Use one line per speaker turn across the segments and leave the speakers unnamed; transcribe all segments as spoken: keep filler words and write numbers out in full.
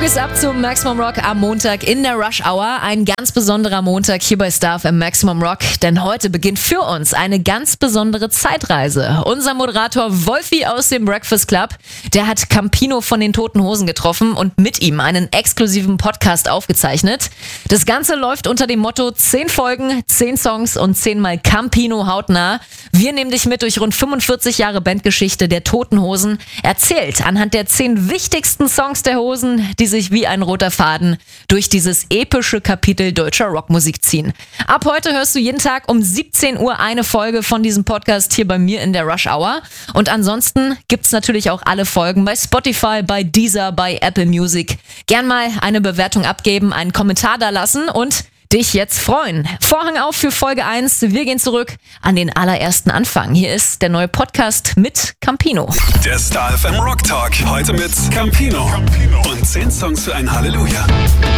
geht's ab zum Maximum Rock am Montag in der Rush Hour. Ein ganz besonderer Montag hier bei Star F M Maximum Rock, denn heute beginnt für uns eine ganz besondere Zeitreise. Unser Moderator Wolfi aus dem Breakfast Club, der hat Campino von den Toten Hosen getroffen und mit ihm einen exklusiven Podcast aufgezeichnet. Das Ganze läuft unter dem Motto zehn Folgen, zehn Songs und zehn Mal Campino hautnah. Wir nehmen dich mit durch rund fünfundvierzig Jahre Bandgeschichte der Toten Hosen, erzählt anhand der zehn wichtigsten Songs der Hosen, die sich wie ein roter Faden durch dieses epische Kapitel deutscher Rockmusik ziehen. Ab heute hörst du jeden Tag um siebzehn Uhr eine Folge von diesem Podcast hier bei mir in der Rush Hour. Und ansonsten gibt's natürlich auch alle Folgen bei Spotify, bei Deezer, bei Apple Music. Gern mal eine Bewertung abgeben, einen Kommentar da lassen und dich jetzt freuen. Vorhang auf für Folge eins. Wir gehen zurück an den allerersten Anfang. Hier ist der neue Podcast mit Campino.
Der Star F M Rock Talk. Heute mit Campino. Und zehn Songs für ein Halleluja.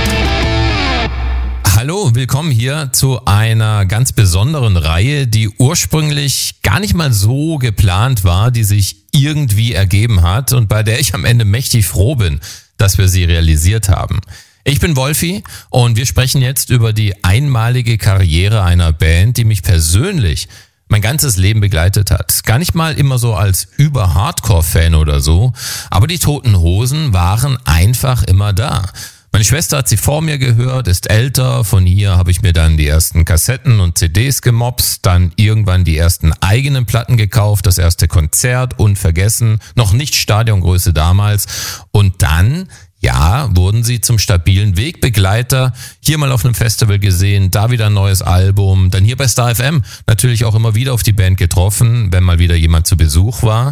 Hallo, willkommen hier zu einer ganz besonderen Reihe, die ursprünglich gar nicht mal so geplant war, die sich irgendwie ergeben hat und bei der ich am Ende mächtig froh bin, dass wir sie realisiert haben. Ich bin Wolfi und wir sprechen jetzt über die einmalige Karriere einer Band, die mich persönlich mein ganzes Leben begleitet hat. Gar nicht mal immer so als Über-Hardcore-Fan oder so, aber die Toten Hosen waren einfach immer da. Meine Schwester hat sie vor mir gehört, ist älter, von ihr habe ich mir dann die ersten Kassetten und C Ds gemopst, dann irgendwann die ersten eigenen Platten gekauft, das erste Konzert unvergessen, noch nicht Stadiongröße damals und dann... Ja, wurden sie zum stabilen Wegbegleiter, hier mal auf einem Festival gesehen, da wieder ein neues Album, dann hier bei Star F M natürlich auch immer wieder auf die Band getroffen, wenn mal wieder jemand zu Besuch war.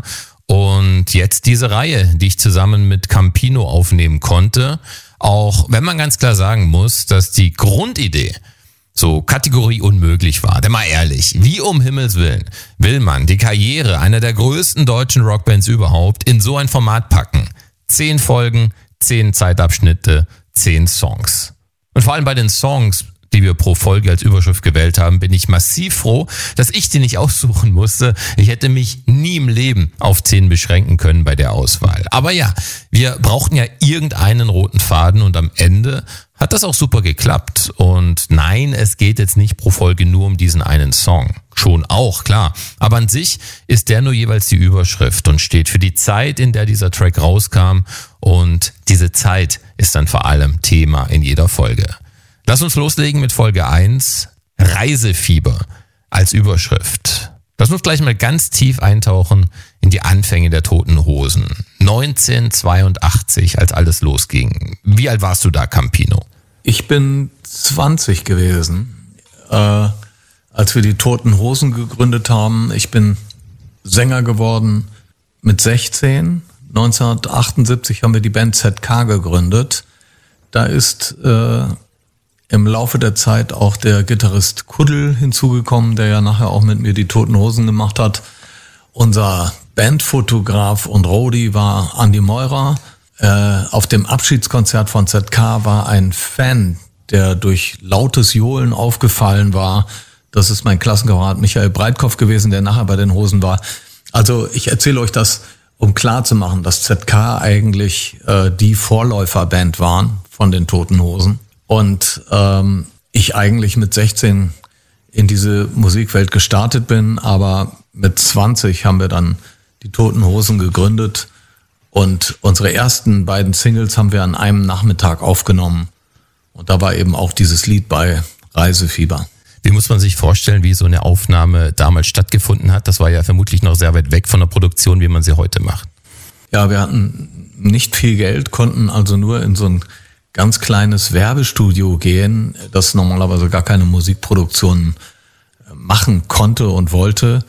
Und jetzt diese Reihe, die ich zusammen mit Campino aufnehmen konnte, auch wenn man ganz klar sagen muss, dass die Grundidee so Kategorie unmöglich war. Denn mal ehrlich, wie um Himmels Willen will man die Karriere einer der größten deutschen Rockbands überhaupt in so ein Format packen? Zehn Folgen, zehn Zeitabschnitte, zehn Songs. Und vor allem bei den Songs, die wir pro Folge als Überschrift gewählt haben, bin ich massiv froh, dass ich die nicht aussuchen musste. Ich hätte mich nie im Leben auf zehn beschränken können bei der Auswahl. Aber ja, wir brauchten ja irgendeinen roten Faden und am Ende hat das auch super geklappt. Und nein, es geht jetzt nicht pro Folge nur um diesen einen Song. Schon auch, klar. Aber an sich ist der nur jeweils die Überschrift und steht für die Zeit, in der dieser Track rauskam. Und diese Zeit ist dann vor allem Thema in jeder Folge. Lass uns loslegen mit Folge eins, Reisefieber als Überschrift. Lass uns gleich mal ganz tief eintauchen in die Anfänge der Toten Hosen. neunzehnhundertzweiundachtzig, als alles losging. Wie alt warst du da, Campino?
Ich bin zwanzig gewesen, äh, als wir die Toten Hosen gegründet haben. Ich bin Sänger geworden mit sechzehn. neunzehnhundertachtundsiebzig haben wir die Band Z K gegründet. Da ist äh, im Laufe der Zeit auch der Gitarrist Kuddel hinzugekommen, der ja nachher auch mit mir die Toten Hosen gemacht hat. Unser Bandfotograf und Roadie war Andi Meurer. Äh, auf dem Abschiedskonzert von Z K war ein Fan, der durch lautes Johlen aufgefallen war. Das ist mein Klassenkamerad Michael Breitkopf gewesen, der nachher bei den Hosen war. Also ich erzähle euch das, um klarzumachen, dass Z K eigentlich äh, die Vorläuferband waren von den Toten Hosen. Und ähm, ich eigentlich mit sechzehn in diese Musikwelt gestartet bin, aber mit zwanzig haben wir dann die Toten Hosen gegründet und unsere ersten beiden Singles haben wir an einem Nachmittag aufgenommen. Und da war eben auch dieses Lied bei, Reisefieber.
Wie muss man sich vorstellen, wie so eine Aufnahme damals stattgefunden hat? Das war ja vermutlich noch sehr weit weg von der Produktion, wie man sie heute macht.
Ja, wir hatten nicht viel Geld, konnten also nur in so ein ganz kleines Werbestudio gehen, das normalerweise gar keine Musikproduktion machen konnte und wollte.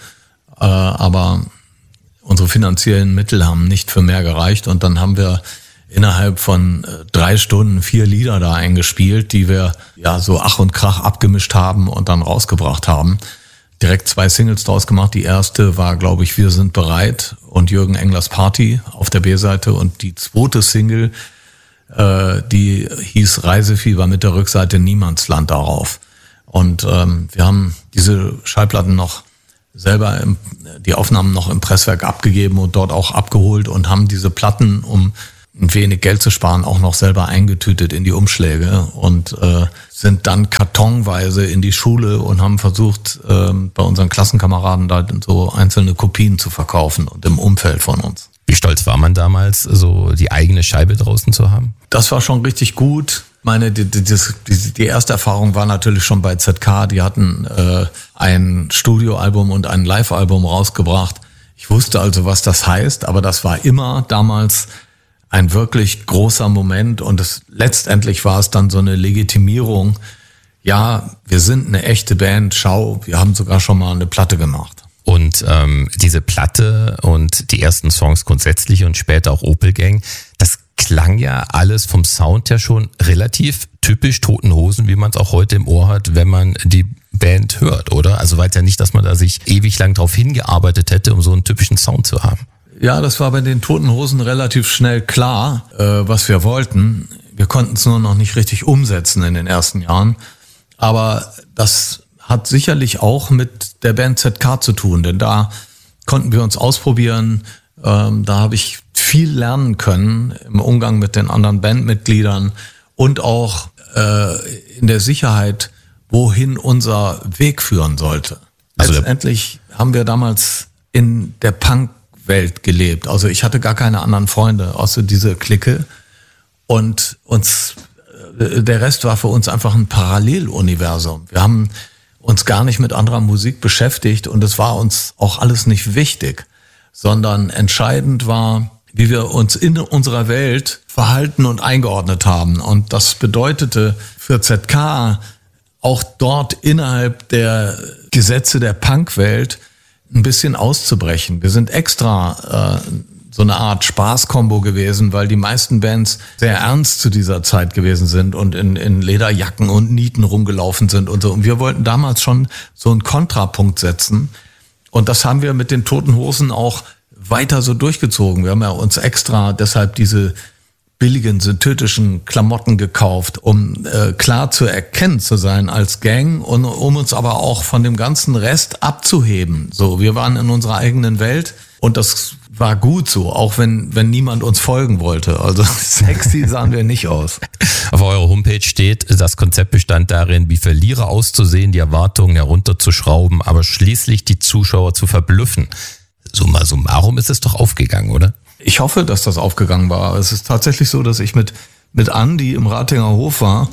Aber unsere finanziellen Mittel haben nicht für mehr gereicht. Und dann haben wir innerhalb von drei Stunden vier Lieder da eingespielt, die wir ja so Ach und Krach abgemischt haben und dann rausgebracht haben. Direkt zwei Singles draus gemacht. Die erste war, glaube ich, Wir sind bereit und Jürgen Englers Party auf der B-Seite. Und die zweite Single, äh, die hieß Reisefieber mit der Rückseite Niemandsland darauf. Und ähm, wir haben diese Schallplatten noch selber, im, die Aufnahmen noch im Presswerk abgegeben und dort auch abgeholt und haben diese Platten um einen wenig Geld zu sparen, auch noch selber eingetütet in die Umschläge und äh, sind dann kartonweise in die Schule und haben versucht, äh, bei unseren Klassenkameraden da so einzelne Kopien zu verkaufen und im Umfeld von uns.
Wie stolz war man damals, so die eigene Scheibe draußen zu haben?
Das war schon richtig gut. Meine, die, die, die, die erste Erfahrung war natürlich schon bei Z K. Die hatten äh, ein Studioalbum und ein Live-Album rausgebracht. Ich wusste also, was das heißt, aber das war immer damals ein wirklich großer Moment und es, letztendlich war es dann so eine Legitimierung. Ja, wir sind eine echte Band, schau, wir haben sogar schon mal eine Platte gemacht.
Und ähm, diese Platte und die ersten Songs grundsätzlich und später auch Opel Gang, das klang ja alles vom Sound her schon relativ typisch Toten Hosen, wie man es auch heute im Ohr hat, wenn man die Band hört, oder? Also war es ja nicht, dass man da sich ewig lang drauf hingearbeitet hätte, um so einen typischen Sound zu haben.
Ja, das war bei den Toten Hosen relativ schnell klar, äh, was wir wollten. Wir konnten es nur noch nicht richtig umsetzen in den ersten Jahren. Aber das hat sicherlich auch mit der Band Z K zu tun, denn da konnten wir uns ausprobieren. Ähm, da habe ich viel lernen können im Umgang mit den anderen Bandmitgliedern und auch äh, in der Sicherheit, wohin unser Weg führen sollte. Also letztendlich haben wir damals in der Punk-Welt gelebt. Also ich hatte gar keine anderen Freunde, außer diese Clique. Und uns, äh, der Rest war für uns einfach ein Paralleluniversum. Wir haben uns gar nicht mit anderer Musik beschäftigt und es war uns auch alles nicht wichtig, sondern entscheidend war, wie wir uns in unserer Welt verhalten und eingeordnet haben. Und das bedeutete für Z K auch dort innerhalb der Gesetze der Punkwelt ein bisschen auszubrechen. Wir sind extra äh, so eine Art Spaßkombo gewesen, weil die meisten Bands sehr ernst zu dieser Zeit gewesen sind und in, in Lederjacken und Nieten rumgelaufen sind und so. Und wir wollten damals schon so einen Kontrapunkt setzen. Und das haben wir mit den Toten Hosen auch weiter so durchgezogen. Wir haben ja uns extra deshalb diese billigen synthetischen Klamotten gekauft, um äh, klar zu erkennen zu sein als Gang und um uns aber auch von dem ganzen Rest abzuheben. So, wir waren in unserer eigenen Welt und das war gut so, auch wenn wenn niemand uns folgen wollte. Also sexy sahen wir nicht aus.
Auf eurer Homepage steht, das Konzept bestand darin, wie Verlierer auszusehen, die Erwartungen herunterzuschrauben, aber schließlich die Zuschauer zu verblüffen. Summa summarum ist es doch aufgegangen, oder?
Ich hoffe, dass das aufgegangen war. Es ist tatsächlich so, dass ich mit mit Andi im Ratinger Hof war.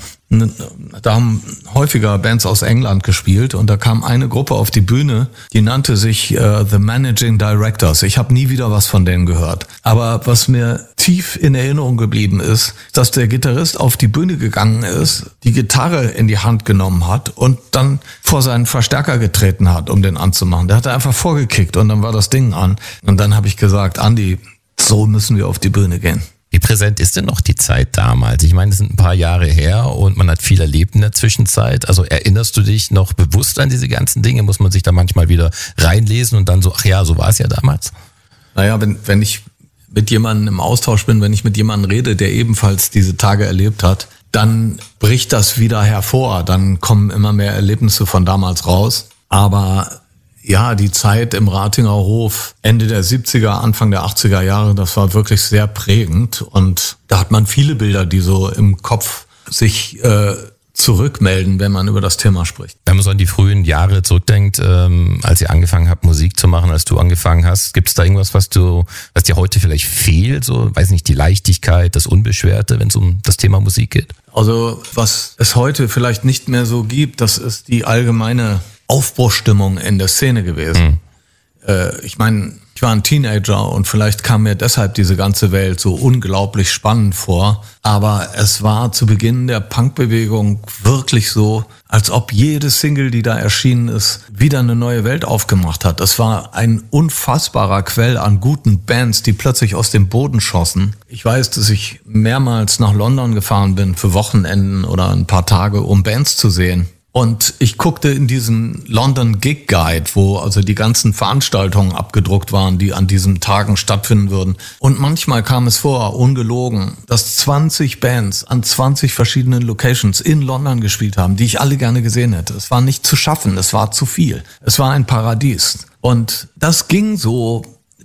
Da haben häufiger Bands aus England gespielt und da kam eine Gruppe auf die Bühne, die nannte sich äh, The Managing Directors. Ich habe nie wieder was von denen gehört. Aber was mir tief in Erinnerung geblieben ist, dass der Gitarrist auf die Bühne gegangen ist, die Gitarre in die Hand genommen hat und dann vor seinen Verstärker getreten hat, um den anzumachen. Der hat einfach vorgekickt und dann war das Ding an. Und dann habe ich gesagt, Andi, so müssen wir auf die Bühne gehen.
Wie präsent ist denn noch die Zeit damals? Ich meine, es sind ein paar Jahre her und man hat viel erlebt in der Zwischenzeit. Also erinnerst du dich noch bewusst an diese ganzen Dinge? Muss man sich da manchmal wieder reinlesen und dann so, ach ja, so war es ja damals?
Naja, wenn, wenn ich mit jemandem im Austausch bin, wenn ich mit jemandem rede, der ebenfalls diese Tage erlebt hat, dann bricht das wieder hervor. Dann kommen immer mehr Erlebnisse von damals raus. Aber ja, die Zeit im Ratinger Hof, Ende der siebziger, Anfang der achtziger Jahre, das war wirklich sehr prägend. Und da hat man viele Bilder, die so im Kopf sich äh, zurückmelden, wenn man über das Thema spricht.
Wenn man so an die frühen Jahre zurückdenkt, ähm, als ihr angefangen habt, Musik zu machen, als du angefangen hast, gibt es da irgendwas, was du, was dir heute vielleicht fehlt? So, weiß nicht, die Leichtigkeit, das Unbeschwerte, wenn es um das Thema Musik geht?
Also, was es heute vielleicht nicht mehr so gibt, das ist die allgemeine Aufbruchsstimmung in der Szene gewesen. Mhm. Äh, ich meine, ich war ein Teenager und vielleicht kam mir deshalb diese ganze Welt so unglaublich spannend vor. Aber es war zu Beginn der Punkbewegung wirklich so, als ob jede Single, die da erschienen ist, wieder eine neue Welt aufgemacht hat. Es war ein unfassbarer Quell an guten Bands, die plötzlich aus dem Boden schossen. Ich weiß, dass ich mehrmals nach London gefahren bin für Wochenenden oder ein paar Tage, um Bands zu sehen. Und ich guckte in diesen London Gig Guide, wo also die ganzen Veranstaltungen abgedruckt waren, die an diesen Tagen stattfinden würden. Und manchmal kam es vor, ungelogen, dass zwanzig Bands an zwanzig verschiedenen Locations in London gespielt haben, die ich alle gerne gesehen hätte. Es war nicht zu schaffen, es war zu viel. Es war ein Paradies. Und das ging so,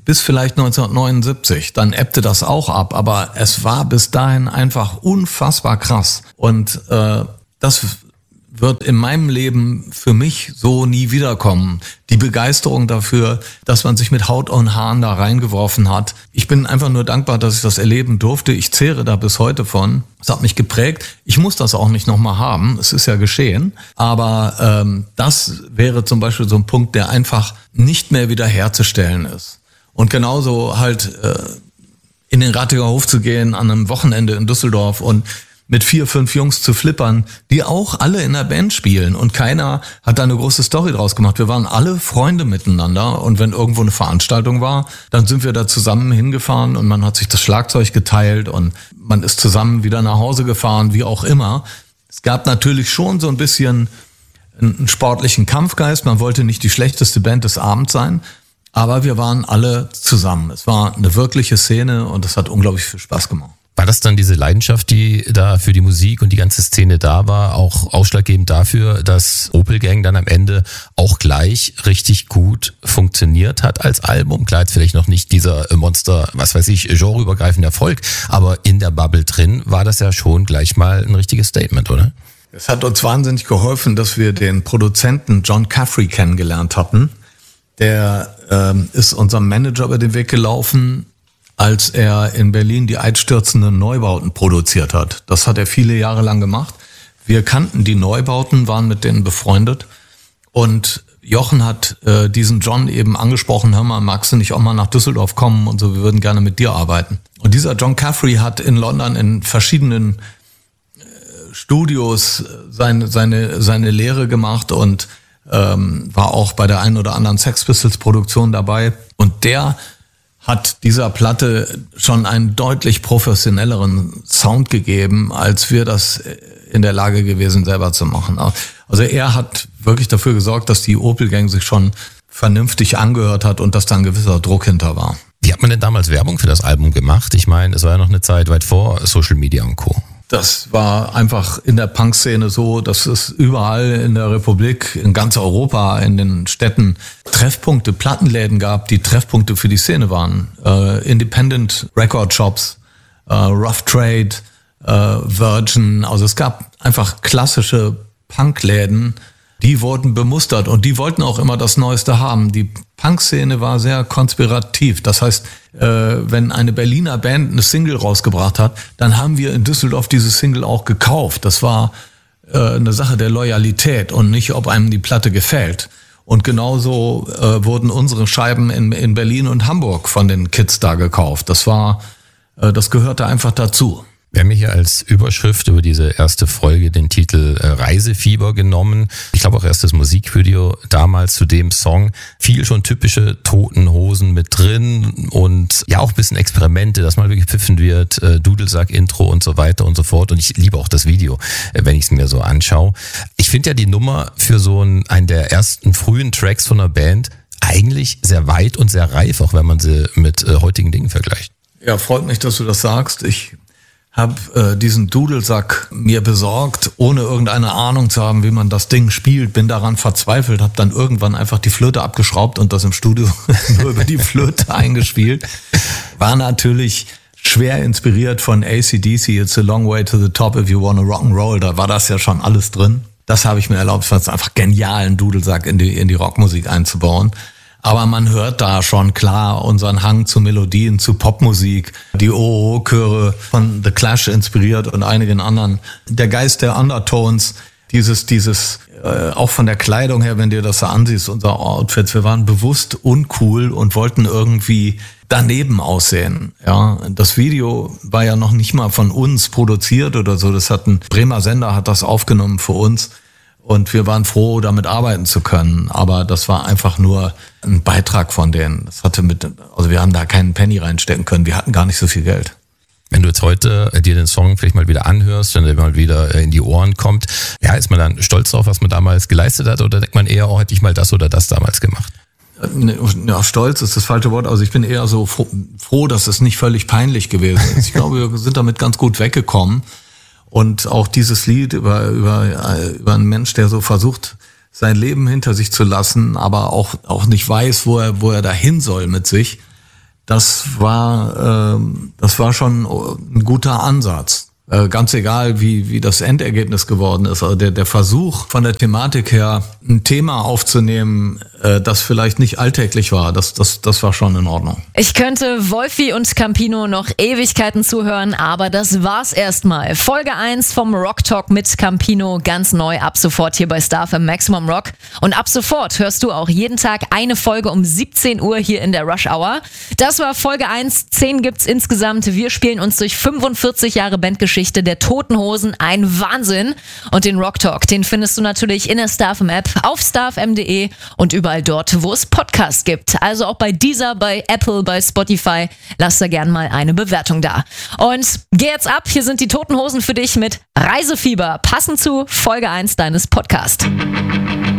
bis vielleicht neunzehnhundertneunundsiebzig. Dann ebbte das auch ab, aber es war bis dahin einfach unfassbar krass. Und äh, das wird in meinem Leben für mich so nie wiederkommen. Die Begeisterung dafür, dass man sich mit Haut und Haaren da reingeworfen hat. Ich bin einfach nur dankbar, dass ich das erleben durfte. Ich zehre da bis heute von. Es hat mich geprägt. Ich muss das auch nicht nochmal haben. Es ist ja geschehen. Aber ähm, das wäre zum Beispiel so ein Punkt, der einfach nicht mehr wiederherzustellen ist. Und genauso halt äh, in den Rattinger Hof zu gehen an einem Wochenende in Düsseldorf und mit vier, fünf Jungs zu flippern, die auch alle in der Band spielen. Und keiner hat da eine große Story draus gemacht. Wir waren alle Freunde miteinander. Und wenn irgendwo eine Veranstaltung war, dann sind wir da zusammen hingefahren und man hat sich das Schlagzeug geteilt und man ist zusammen wieder nach Hause gefahren, wie auch immer. Es gab natürlich schon so ein bisschen einen sportlichen Kampfgeist. Man wollte nicht die schlechteste Band des Abends sein. Aber wir waren alle zusammen. Es war eine wirkliche Szene und es hat unglaublich viel Spaß gemacht.
War das dann diese Leidenschaft, die da für die Musik und die ganze Szene da war, auch ausschlaggebend dafür, dass Opel Gang dann am Ende auch gleich richtig gut funktioniert hat als Album? Klar, jetzt vielleicht noch nicht dieser Monster, was weiß ich, genreübergreifender Erfolg, aber in der Bubble drin war das ja schon gleich mal ein richtiges Statement, oder?
Es hat uns wahnsinnig geholfen, dass wir den Produzenten John Caffrey kennengelernt hatten. Der ähm, ist unserem Manager über den Weg gelaufen, als er in Berlin die einstürzenden Neubauten produziert hat. Das hat er viele Jahre lang gemacht. Wir kannten die Neubauten, waren mit denen befreundet. Und Jochen hat äh, diesen John eben angesprochen, hör mal, magst du nicht auch mal nach Düsseldorf kommen und so, wir würden gerne mit dir arbeiten. Und dieser John Caffrey hat in London in verschiedenen äh, Studios seine, seine, seine Lehre gemacht und ähm, war auch bei der einen oder anderen Sex Pistols Produktion dabei. Und der hat dieser Platte schon einen deutlich professionelleren Sound gegeben, als wir das in der Lage gewesen, selber zu machen. Also er hat wirklich dafür gesorgt, dass die Opel Gang sich schon vernünftig angehört hat und dass da ein gewisser Druck hinter war.
Wie hat man denn damals Werbung für das Album gemacht? Ich meine, es war ja noch eine Zeit weit vor Social Media und Co.
Das war einfach in der Punk-Szene so, dass es überall in der Republik, in ganz Europa, in den Städten Treffpunkte, Plattenläden gab, die Treffpunkte für die Szene waren. Äh, Independent Record Shops, äh, Rough Trade, äh, Virgin. Also es gab einfach klassische Punkläden, die wurden bemustert und die wollten auch immer das Neueste haben. Die Punk-Szene war sehr konspirativ. Das heißt, äh, wenn eine Berliner Band eine Single rausgebracht hat, dann haben wir in Düsseldorf diese Single auch gekauft. Das war äh, eine Sache der Loyalität und nicht, ob einem die Platte gefällt. Und genauso äh, wurden unsere Scheiben in, in Berlin und Hamburg von den Kids da gekauft. Das war, äh, das gehörte einfach dazu.
Wir haben hier als Überschrift über diese erste Folge den Titel Reisefieber genommen. Ich glaube auch erst das Musikvideo damals zu dem Song. Viel schon typische Toten Hosen mit drin und ja auch ein bisschen Experimente, dass mal wirklich gepfiffen wird, Dudelsack-Intro und so weiter und so fort. Und ich liebe auch das Video, wenn ich es mir so anschaue. Ich finde ja die Nummer für so einen, einen der ersten frühen Tracks von einer Band eigentlich sehr weit und sehr reif, auch wenn man sie mit äh, heutigen Dingen vergleicht.
Ja, freut mich, dass du das sagst. Ich habe äh, diesen Dudelsack mir besorgt, ohne irgendeine Ahnung zu haben, wie man das Ding spielt. Bin daran verzweifelt, habe dann irgendwann einfach die Flöte abgeschraubt und das im Studio nur über die Flöte eingespielt. War natürlich schwer inspiriert von A C D C, It's a long way to the top if you wanna rock'n'roll. Da war das ja schon alles drin. Das habe ich mir erlaubt, es war einfach genial, einen Dudelsack in die, in die Rockmusik einzubauen. Aber man hört da schon klar unseren Hang zu Melodien, zu Popmusik, die O O Chöre von The Clash inspiriert und einigen anderen. Der Geist der Undertones, dieses, dieses, äh, auch von der Kleidung her, wenn du das so ansiehst, unser Outfits, wir waren bewusst uncool und wollten irgendwie daneben aussehen. Ja, das Video war ja noch nicht mal von uns produziert oder so. Das hat ein Bremer Sender, hat das aufgenommen für uns. Und wir waren froh, damit arbeiten zu können. Aber das war einfach nur ein Beitrag von denen. Das hatte mit, also wir haben da keinen Penny reinstecken können. Wir hatten gar nicht so viel Geld.
Wenn du jetzt heute dir den Song vielleicht mal wieder anhörst, wenn der mal wieder in die Ohren kommt, ja, ist man dann stolz drauf, was man damals geleistet hat? Oder denkt man eher, oh, hätte ich mal das oder das damals gemacht?
Ja, stolz ist das falsche Wort. Also ich bin eher so froh, dass es nicht völlig peinlich gewesen ist. Ich glaube, wir sind damit ganz gut weggekommen. Und auch dieses Lied über, über, über einen Mensch, der so versucht, sein Leben hinter sich zu lassen, aber auch, auch nicht weiß, wo er, wo er dahin soll mit sich. das war, äh, das war schon ein guter Ansatz. Äh, ganz egal, wie, wie das Endergebnis geworden ist. Also der, der Versuch von der Thematik her, ein Thema aufzunehmen, äh, das vielleicht nicht alltäglich war, das, das, das war schon in Ordnung.
Ich könnte Wolfi und Campino noch Ewigkeiten zuhören, aber das war's erstmal. Folge eins vom Rock Talk mit Campino, ganz neu ab sofort hier bei Star F M Maximum Rock. Und ab sofort hörst du auch jeden Tag eine Folge um siebzehn Uhr hier in der Rush Hour. Das war Folge eins, zehn gibt's insgesamt. Wir spielen uns durch fünfundvierzig Jahre Bandgeschichte der Toten Hosen, ein Wahnsinn. Und den Rock Talk, den findest du natürlich in der Star F M App, auf starfm punkt de und überall dort, wo es Podcasts gibt. Also auch bei Deezer, bei Apple, bei Spotify. Lass da gern mal eine Bewertung da. Und geh jetzt ab, hier sind die Toten Hosen für dich mit Reisefieber, passend zu Folge eins deines Podcasts.